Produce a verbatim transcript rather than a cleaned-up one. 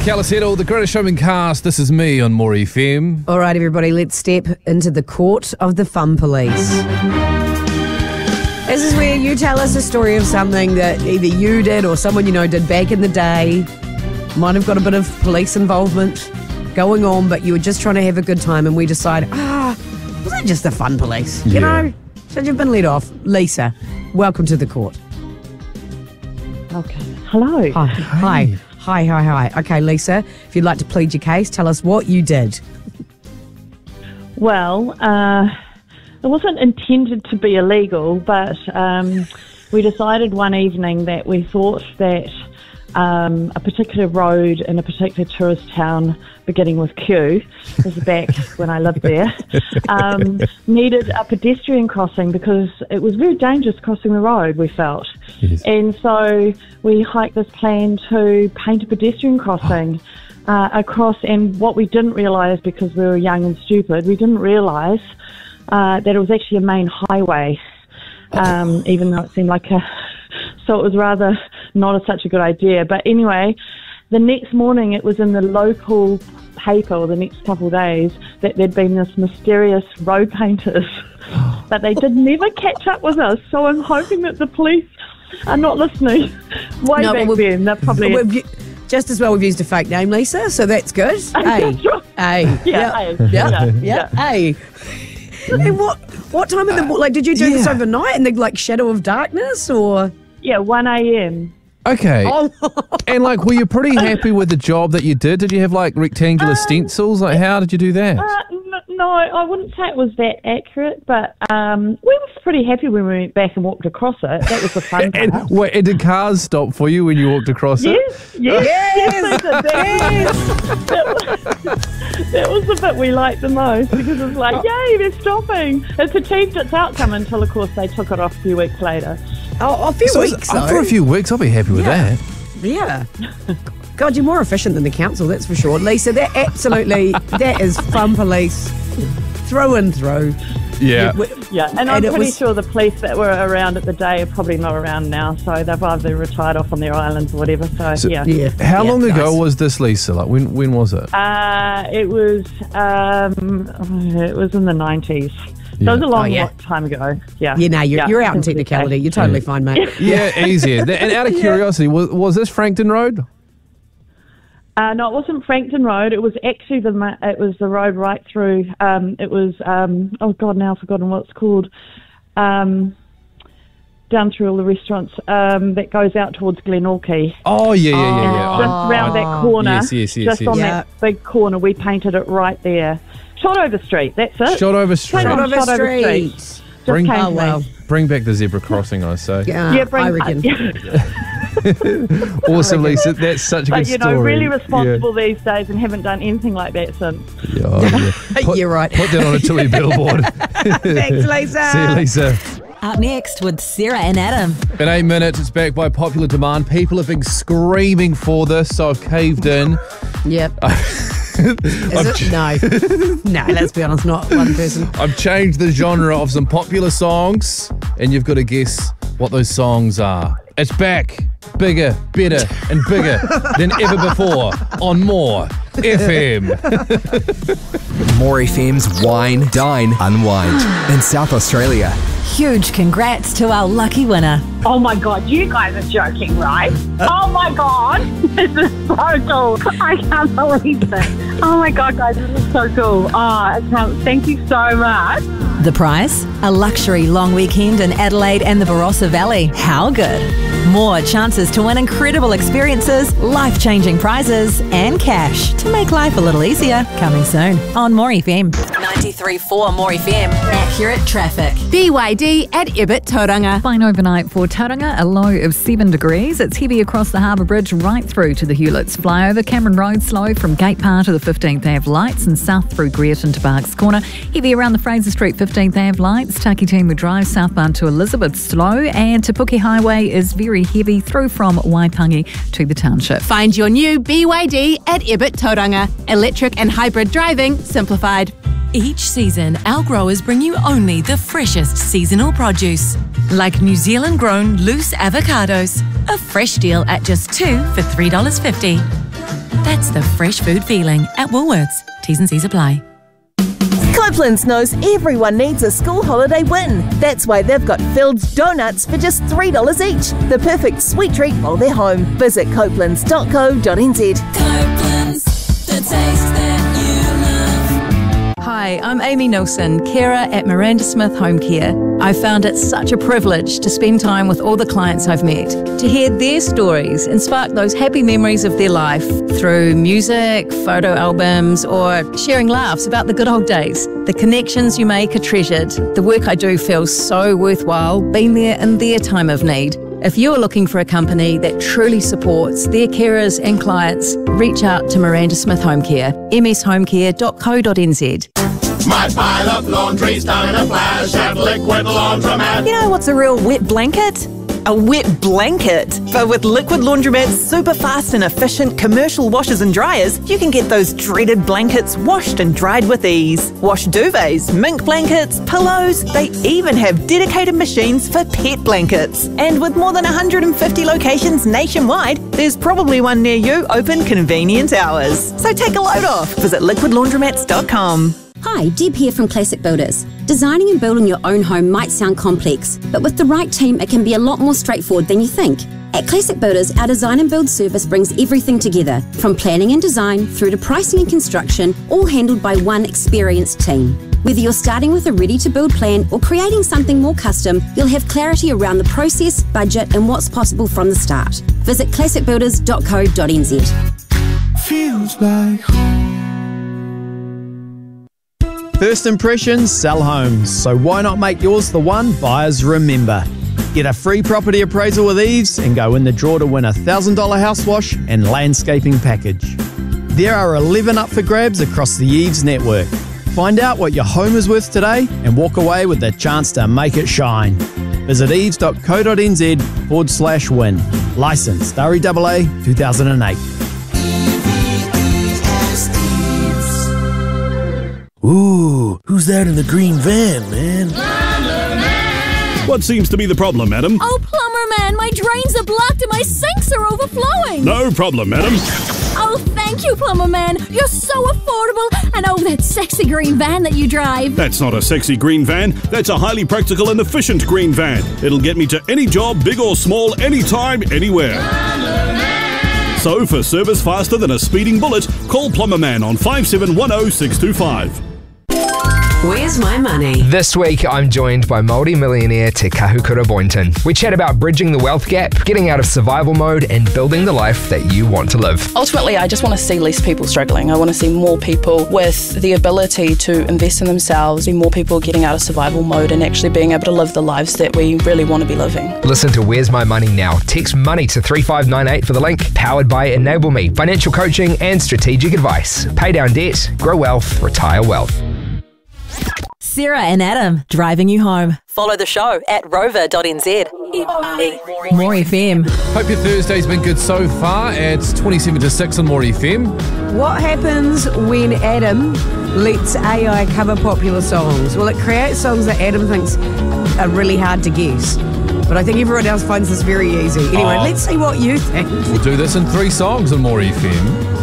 Calisetto, the Greatest Showman cast. This is me on More F M. All right, everybody, let's step into the court of the fun police. This is where you tell us a story of something that either you did or someone you know did back in the day. Might have got a bit of police involvement going on, but you were just trying to have a good time, and we decide, ah, was it just the fun police? You Yeah. know? So you've been let off. Lisa, welcome to the court. Okay. Hello. Hi. Hi. Hi, hi, hi. Okay, Lisa, if you'd like to plead your case, tell us what you did. Well, uh, it wasn't intended to be illegal, but um, we decided one evening that we thought that um, a particular road in a particular tourist town beginning with Q, this is back when I lived there, um, needed a pedestrian crossing because it was very dangerous crossing the road, we felt. Yes. And so we hiked this plan to paint a pedestrian crossing uh, across, and what we didn't realise, because we were young and stupid, we didn't realise uh, that it was actually a main highway, um, even though it seemed like a... So it was rather not a, such a good idea. But anyway, the next morning it was in the local paper, or the next couple of days, that there'd been this mysterious road painters, but they did never catch up with us. So I'm hoping that the police are not listening. Way No, back well, then, they're probably... We've, u- just as well we've used a fake name, Lisa, so that's good. Hey. That's right. Hey. Yeah, Yep. hey. Yep. Yeah, Yep. yeah. Hey. And what what time of the like did you do this yeah. overnight in the like shadow of darkness, or Yeah, one a.m. Okay. oh And like, were you pretty happy with the job that you did? Did you have like rectangular Um, stencils? Like, how did you do that? Uh, n- no, I wouldn't say it was that accurate, but um, we were pretty happy when we went back and walked across it. That was the fun and, part. wait, and did cars stop for you when you walked across it? Yes, yes, yes, they did. That, that, was, that was the bit we liked the most, because it's like, yay, they're stopping. It's achieved its outcome until, of course, they took it off a few weeks later. oh, a few So weeks uh, though. for a few weeks, I'll be happy with Yeah. that. Yeah. God, you're more efficient than the council, that's for sure. Lisa, that absolutely that is fun police through and through. Yeah. We- Yeah, and, And I'm it pretty was- sure the police that were around at the day are probably not around now, so they've either retired off on their islands or whatever. So, So- yeah. Yeah. How Yeah, long ago nice. was this, Lisa? Like, when when was it? Uh, it was um, it was in the nineties. Yeah. So it was a long Oh, yeah. long time ago. Yeah. Yeah, no, you're, Yeah, you're I out in think we could say. technicality. You're totally fine, mate. Yeah, easy. And out of curiosity, was, was this Frankton Road? Uh, no, it wasn't Frankton Road. It was actually the ma- it was the road right through. Um, it was um, oh god, now I've forgotten what it's called. Um, down through all the restaurants um, that goes out towards Glenorchy. Oh, yeah, yeah, yeah, yeah. Just I- round I- that corner. Yes, yes, yes, Just yes. on Yeah. that big corner, we painted it right there. Shotover Street. That's it. Shotover Street. Straight on Shotover Shotover Street. Street. Just Bring- came Oh, to wow. me. Bring back the zebra crossing, I say. Yeah, Yeah, bring, I reckon. Awesome, Lisa. That's such a But good you know, story. really responsible these days, and haven't done anything like that since. Yeah, oh, yeah. Put, You're right. Put that on a Tui billboard. Thanks, Lisa. See you, Lisa. Up next with Sarah and Adam. In eight minutes, it's back by popular demand. People have been screaming for this, so I've caved in. Yep. Is I've, it? No. No, let's be honest, not one person. I've changed the genre of some popular songs, and you've got to guess what those songs are. It's back, bigger, better, and bigger than ever before on More F M. More F M's Wine, Dine, Unwind in South Australia. Huge congrats to our lucky winner. Oh my god, you guys are joking, right? Oh my god, this is so cool. I can't believe it. Oh my god, guys, this is so cool. Oh, I can't, thank you so much. The prize? A luxury long weekend in Adelaide and the Barossa Valley. How good? More chances to win incredible experiences, life-changing prizes, and cash to make life a little easier. Coming soon on More F M. ninety-three point four More F M. Accurate traffic. B Y D at Ibit Tauranga. Fine overnight for Tauranga, a low of seven degrees. It's heavy across the Harbour Bridge right through to the Hewletts flyover. Cameron Road slow from Gate Par to the fifteenth Ave Lights and south through Greerton to Barks Corner. Heavy around the Fraser Street fifteenth Ave Lights. Takitimu Drive southbound to Elizabeth slow, and Te Puke Highway is very heavy through from Waitangi to the township. Find your new B Y D at Ibit Tauranga. Electric and hybrid driving simplified. Each season, our growers bring you only the freshest seasonal produce, like New Zealand grown loose avocados. A fresh deal at just two for three dollars fifty. That's the fresh food feeling at Woolworths. T's and C's apply. Copeland's knows everyone needs a school holiday win. That's why they've got Field's donuts for just three dollars each. The perfect sweet treat while they're home. Visit copelands dot co dot n z. Copeland's, the taste that you love. Hi, I'm Amy Nilsson, carer at Miranda Smith Home Care. I found it such a privilege to spend time with all the clients I've met, to hear their stories and spark those happy memories of their life through music, photo albums, or sharing laughs about the good old days. The connections you make are treasured. The work I do feels so worthwhile, being there in their time of need. If you're looking for a company that truly supports their carers and clients, reach out to Miranda Smith Home Care, m s home care dot co dot n z. My pile of laundry's down a flash at Liquid Laundromat. You know what's a real wet blanket? A wet blanket. But with Liquid Laundromat's super fast and efficient commercial washers and dryers, you can get those dreaded blankets washed and dried with ease. Wash duvets, mink blankets, pillows. They even have dedicated machines for pet blankets. And with more than one hundred fifty locations nationwide, there's probably one near you open convenient hours. So take a load off. Visit liquid laundromats dot com. Hi, Deb here from Classic Builders. Designing and building your own home might sound complex, but with the right team, it can be a lot more straightforward than you think. At Classic Builders, our design and build service brings everything together, from planning and design through to pricing and construction, all handled by one experienced team. Whether you're starting with a ready-to-build plan or creating something more custom, you'll have clarity around the process, budget, and what's possible from the start. Visit classic builders dot co dot n z. Feels like home. First impressions sell homes, so why not make yours the one buyers remember? Get a free property appraisal with Eves and go in the draw to win a one thousand dollars house wash and landscaping package. There are eleven up for grabs across the Eves network. Find out what your home is worth today and walk away with the chance to make it shine. Visit eves dot co dot n z forward slash win. Licensed R E A A two thousand eight. Ooh, who's that in the green van, man? What seems to be the problem, madam? Oh, plumber man, my drains are blocked and my sinks are overflowing. No problem, madam. Oh, thank you, plumber man. You're so affordable. And oh, that sexy green van that you drive. That's not a sexy green van. That's a highly practical and efficient green van. It'll get me to any job, big or small, anytime, anywhere. So, for service faster than a speeding bullet, call Plumber Man on five seven one zero six two five. Where's my money? This week, I'm joined by multi-millionaire Te Kahukura Boynton. We chat about bridging the wealth gap, getting out of survival mode, and building the life that you want to live. Ultimately, I just want to see less people struggling. I want to see more people with the ability to invest in themselves, see more people getting out of survival mode and actually being able to live the lives that we really want to be living. Listen to Where's My Money now. Text MONEY to three five nine eight for the link. Powered by Enable Me, financial coaching and strategic advice. Pay down debt, grow wealth, retire wealth. Sarah and Adam, driving you home. Follow the show at rover dot n z. More F M. Hope your Thursday's been good so far. It's twenty-seven to six on More F M. What happens when Adam lets A I cover popular songs? Well, it creates songs that Adam thinks are really hard to guess. But I think everyone else finds this very easy. Anyway, Oh. let's see what you think. We'll do this in three songs on More F M.